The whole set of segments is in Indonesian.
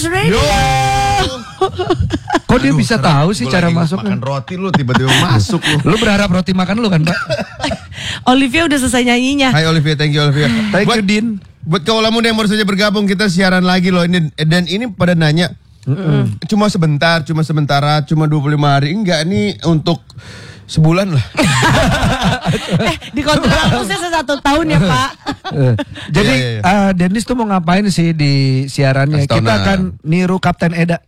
Prambors Radio. Kok dia bisa tahu sih cara masuknya? Makan roti lu tiba-tiba masuk lu. Lu berharap roti makan lu kan, Pak? Olivia udah selesai nyanyinya. Hai Olivia, thank you Olivia. Thank you, Din. Buat kaulah muda yang baru saja bergabung, kita siaran lagi loh ini. Dan ini pada nanya, cuma sebentar, cuma sementara, cuma 25 hari. Enggak, ini untuk sebulan lah. Di kontrak aku saya 1 tahun ya Pak. Jadi Dennis tuh mau ngapain sih di siarannya? Kita akan niru Kapten Eda.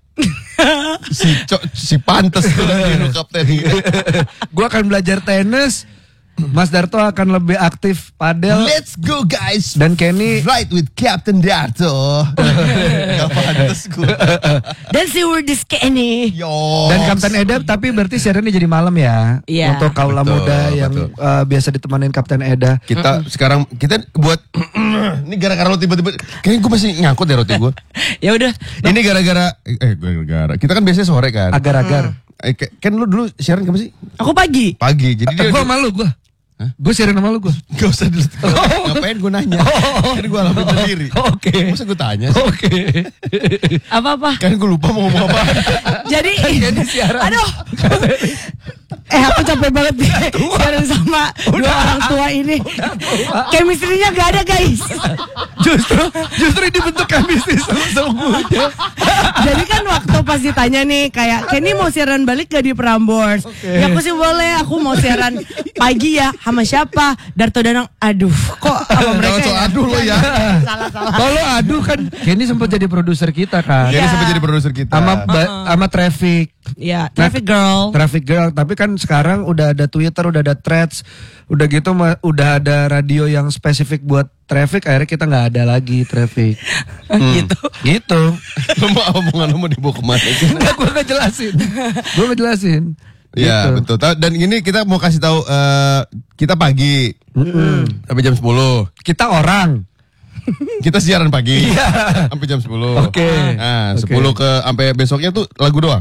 si pantes tuh niru Kapten Eda. Gua akan belajar tenis. Mas Darto akan lebih aktif padel. Let's go guys. Dan Kenny Right with Captain Darto. Gak pantes gue. Dan si Wordis Kenny. Dan Kapten Eda, tapi berarti siarannya jadi malam ya. Iya. Untuk kaula muda yang biasa ditemanin Kapten Eda. Kita sekarang kita buat ini gara-gara lo tiba-tiba kayaknya gue masih nyangkut deh roti gue. Ya udah. Ini gara-gara kita kan biasanya sore kan. Agar-agar. Kan lu dulu siaran kapan sih? Aku pagi. Pagi. Jadi dia Gue malu gue. Gue siaran sama lu gue. Gak usah dulu. Ngapain gue nanya? Kan gue alamin sendiri. Oke. Masa gue tanya sih? Oke. Apa-apa? Kan gue lupa mau ngomong apa. Jadi siaran. aduh. Aku capek banget nih siaran sama dua orang tua ini. Chemistry-nya gak ada guys. Justru dibentuk chemistry sesungguhnya. Jadi kan waktu pas ditanya nih kayak Kenny mau siaran balik gak di Prambors? Ya aku sih boleh, aku mau siaran pagi ya. Sama siapa? Darto Danang. Aduh, kok sama mereka Jangan ya? aduh lo ya. Salah. Kalau aduh kan Kenny sempat jadi produser kita kan. Jadi sampai jadi produser kita. Sama Traffic. Ya, Traffic Girl. Traffic Girl, tapi kan sekarang udah ada Twitter, udah ada Threads, udah gitu udah ada radio yang spesifik buat traffic, akhirnya kita nggak ada lagi traffic. Gitu. Lo mau omongan lo mau dibawa kemana sih? Gue ngejelasin. Iya Gitu. betul. Dan ini kita mau kasih tahu kita pagi sampai jam 10. Kita orang. Kita siaran pagi sampai jam 10. Oke. Nah, 10 ke sampai besoknya tuh lagu doang.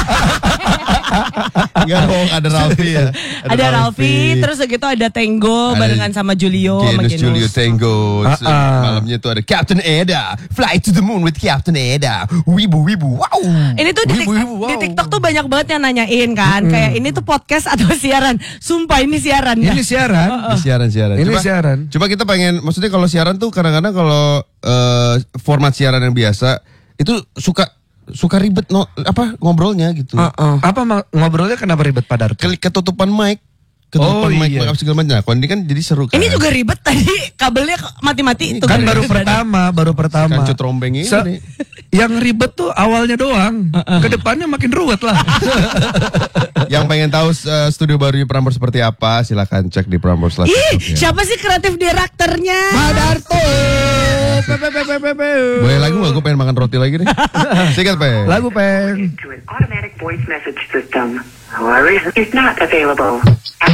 Enggak dong, ada Ralfi ya. Ada Ralfi, terus gitu ada Tango barengan sama Julio sama Genus Julio Genus. Tango. Malamnya tuh ada Captain Eda, Fly to the Moon with Captain Eda. Wibu wow. Ini tuh di TikTok tuh banyak banget yang nanyain kan, kayak ini tuh podcast atau siaran. Sumpah ini siaran ya. Ini siaran. Siaran. Ini siaran. Coba kita pengen, maksudnya kalau siaran tuh kadang-kadang kalau format siaran yang biasa itu suka ribet ngobrolnya gitu. Apa ngobrolnya kenapa ribet Pak Darto? Ketutupan mic. Mic apa segala macam. Nah, kalau ini kan jadi seru kan. Ini juga ribet tadi kabelnya mati-mati itu. Kan baru pertama. Kancut rombeng ini. Yang ribet tuh awalnya doang. Kedepannya makin ruwet lah. Yang pengen tahu studio barunya Prambors seperti apa, silakan cek di Prambors Live. Siapa sih kreatif direkturnya? Pak Darto. Boleh lagu gak? Gue pengen makan roti lagi nih. Sikat Pe. Lagu Peng. To an automatic voice message system. However, is not available.